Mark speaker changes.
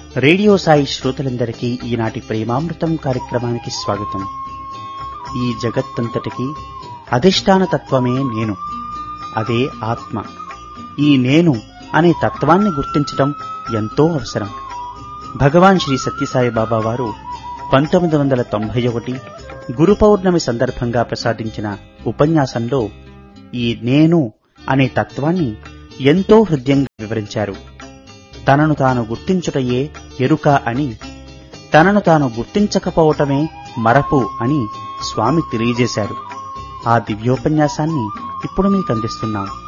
Speaker 1: Radio Sai శ్రోతలందరికీ ఈనాటి ప్రేమామృతం కార్యక్రమానికి స్వాగతం. ఈ జగత్తంతటికి అధిష్టాన తత్వమే నేను, అదే ఆత్మ. ఈ నేను అనే తత్వాన్ని గుర్తించటం ఎంతో అవసరం. భగవాన్ శ్రీ సత్యసాయి బాబా వారు 1991 గురు పౌర్ణమి సందర్భంగా ప్రసాదించిన ఉపన్యాసంలో ఈ నేను అనే తత్వాన్ని ఎంతో హృద్యంగా వివరించారు. తనను తాను గుర్తించుటయే ఎరుక అని, తనను తాను గుర్తించకపోవటమే మరపు అని స్వామి తెలియజేశారు. ఆ దివ్యోపన్యాసాన్ని ఇప్పుడు మీకు అందిస్తున్నాం.